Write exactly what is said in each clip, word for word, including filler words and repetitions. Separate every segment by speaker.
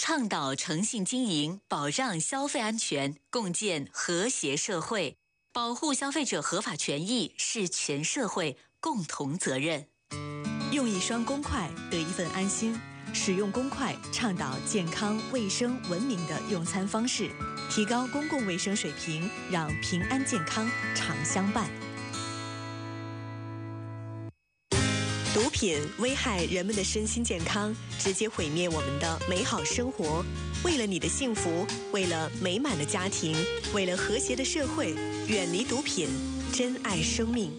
Speaker 1: 倡导诚信经营，保障消费安全，共建和谐社会。保护消费者合法权益是全社会共同责任。
Speaker 2: 用一双公筷得一份安心，使用公筷倡导健康、卫生、文明的用餐方式，提高公共卫生水平，让平安健康常相伴。毒品危害人们的身心健康，直接毁灭我们的美好生活。为了你的幸福，为了美满的家庭，为了和谐的社会，远离毒品，珍爱生命。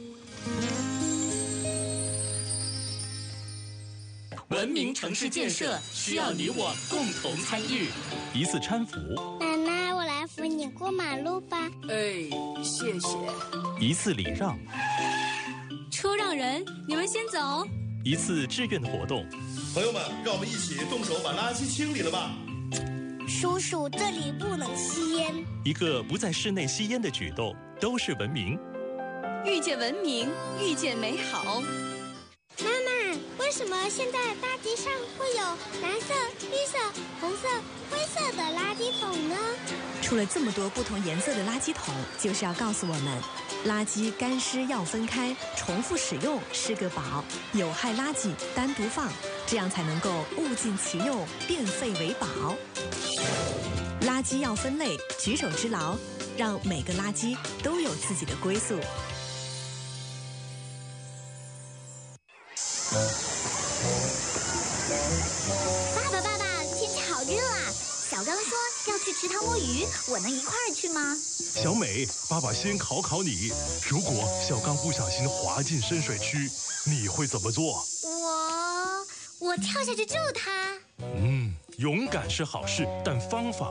Speaker 3: 文明城市建设需要你我共同参与。
Speaker 4: 一次搀扶，
Speaker 5: 奶奶，我来扶你过马路吧。
Speaker 3: 哎，谢谢。
Speaker 4: 一次礼让，
Speaker 6: 车让人，你们先走。
Speaker 4: 一次志愿的活动，
Speaker 7: 朋友们，让我们一起动手把垃圾清理了吧。
Speaker 5: 叔叔，这里不能吸烟。
Speaker 4: 一个不在室内吸烟的举动，都是文明。
Speaker 6: 遇见文明，遇见美好。
Speaker 5: 妈妈，为什么现在大街上会有蓝色、绿色、红色、灰色的垃圾桶呢？
Speaker 2: 出了这么多不同颜色的垃圾桶，就是要告诉我们，垃圾干湿要分开，重复使用是个宝，有害垃圾单独放，这样才能够物尽其用，变废为宝。垃圾要分类，举手之劳，让每个垃圾都有自己的归宿。
Speaker 8: 爸爸，爸爸，天气好热啊！小刚说要去池塘摸鱼，我能一块儿去吗？
Speaker 9: 小美，爸爸先考考你，如果小刚不小心滑进深水区，你会怎么做？
Speaker 8: 我我跳下去救他。
Speaker 9: 嗯，勇敢是好事，但方法